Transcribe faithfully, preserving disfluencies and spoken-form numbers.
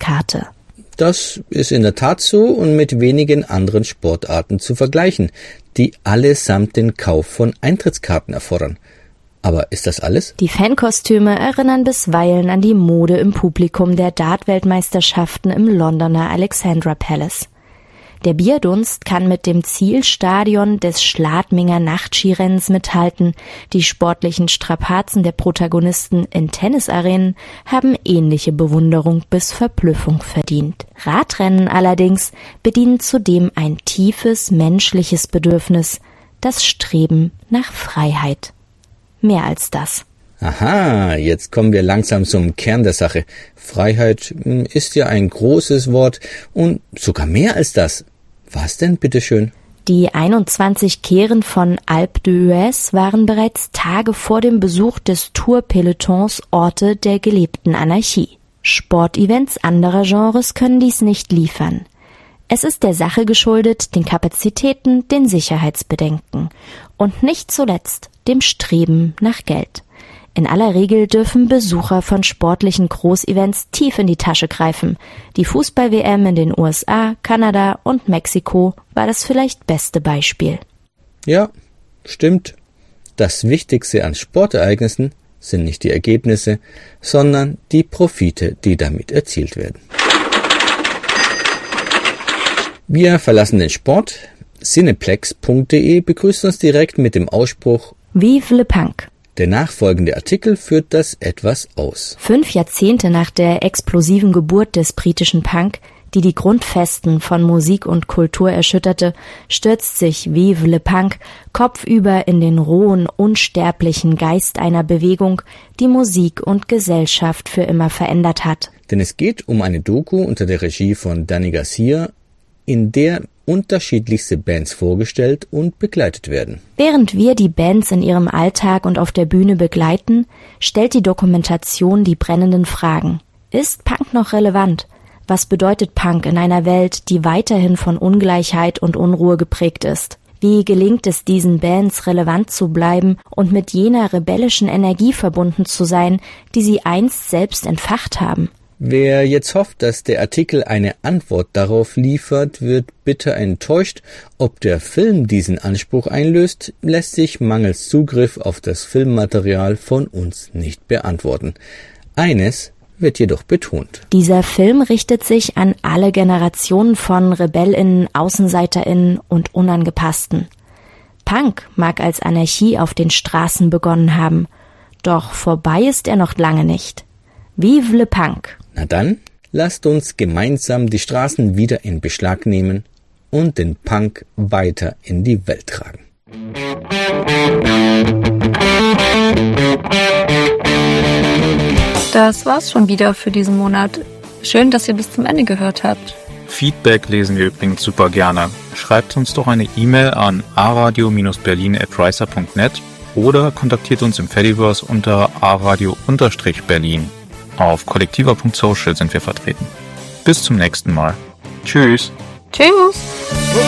Eintrittskarte. Das ist in der Tat so und mit wenigen anderen Sportarten zu vergleichen, die allesamt den Kauf von Eintrittskarten erfordern. Aber ist das alles? Die Fankostüme erinnern bisweilen an die Mode im Publikum der Dart-Weltmeisterschaften im Londoner Alexandra Palace. Der Bierdunst kann mit dem Zielstadion des Schladminger Nachtskirennens mithalten. Die sportlichen Strapazen der Protagonisten in Tennisarenen haben ähnliche Bewunderung bis Verblüffung verdient. Radrennen allerdings bedienen zudem ein tiefes menschliches Bedürfnis, das Streben nach Freiheit. Mehr als das. Aha, jetzt kommen wir langsam zum Kern der Sache. Freiheit ist ja ein großes Wort und sogar mehr als das. Was denn, bitteschön? Die einundzwanzig Kehren von Alpe d'Huez waren bereits Tage vor dem Besuch des Tour-Pelotons Orte der gelebten Anarchie. Sportevents anderer Genres können dies nicht liefern. Es ist der Sache geschuldet, den Kapazitäten, den Sicherheitsbedenken und nicht zuletzt dem Streben nach Geld. In aller Regel dürfen Besucher von sportlichen Großevents tief in die Tasche greifen. Die Fußball-W M in den U S A, Kanada und Mexiko war das vielleicht beste Beispiel. Ja, stimmt. Das Wichtigste an Sportereignissen sind nicht die Ergebnisse, sondern die Profite, die damit erzielt werden. Wir verlassen den Sport. Cineplex punkt de begrüßt uns direkt mit dem Ausspruch Vive le Punk. Der nachfolgende Artikel führt das etwas aus. Fünf Jahrzehnte nach der explosiven Geburt des britischen Punk, die die Grundfesten von Musik und Kultur erschütterte, stürzt sich Vive le Punk kopfüber in den rohen, unsterblichen Geist einer Bewegung, die Musik und Gesellschaft für immer verändert hat. Denn es geht um eine Doku unter der Regie von Danny Garcia, in der unterschiedlichste Bands vorgestellt und begleitet werden. Während wir die Bands in ihrem Alltag und auf der Bühne begleiten, stellt die Dokumentation die brennenden Fragen. Ist Punk noch relevant? Was bedeutet Punk in einer Welt, die weiterhin von Ungleichheit und Unruhe geprägt ist? Wie gelingt es diesen Bands, relevant zu bleiben und mit jener rebellischen Energie verbunden zu sein, die sie einst selbst entfacht haben? Wer jetzt hofft, dass der Artikel eine Antwort darauf liefert, wird bitter enttäuscht. Ob der Film diesen Anspruch einlöst, lässt sich mangels Zugriff auf das Filmmaterial von uns nicht beantworten. Eines wird jedoch betont. Dieser Film richtet sich an alle Generationen von RebellInnen, AußenseiterInnen und Unangepassten. Punk mag als Anarchie auf den Straßen begonnen haben, doch vorbei ist er noch lange nicht. Vive le Punk! Na dann, lasst uns gemeinsam die Straßen wieder in Beschlag nehmen und den Punk weiter in die Welt tragen. Das war's schon wieder für diesen Monat. Schön, dass ihr bis zum Ende gehört habt. Feedback lesen wir übrigens super gerne. Schreibt uns doch eine E-Mail an aradio berlin at ricer punkt net oder kontaktiert uns im Fediverse unter aradio-berlin. Auf kollektiva punkt social sind wir vertreten. Bis zum nächsten Mal. Tschüss. Tschüss.